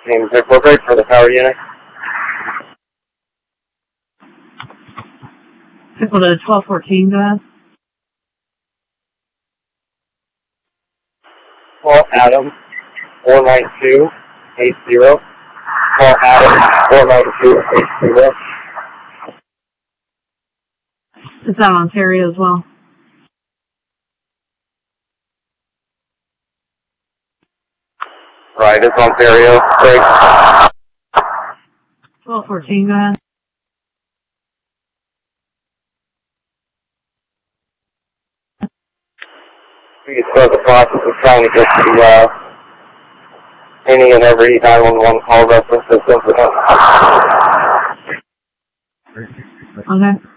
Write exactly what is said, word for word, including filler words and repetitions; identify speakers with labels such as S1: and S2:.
S1: Name is appropriate for the power unit.
S2: People to twelve fourteen, go ahead.
S1: Call Adam, four nine two eight zero. Call Adam, four nine two eight zero.
S2: Is that Ontario as well?
S1: Right, it's Ontario. Great.
S2: twelve fourteen, go ahead.
S1: We can start the process of trying to get the, uh, any and every nine one one call references.
S2: Okay.